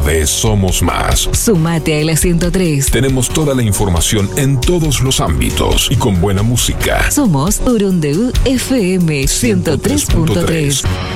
vez somos más. Sumate a la 103. Tenemos toda la información en todos los ámbitos y con buena música. Somos Urundeu FM 103.3.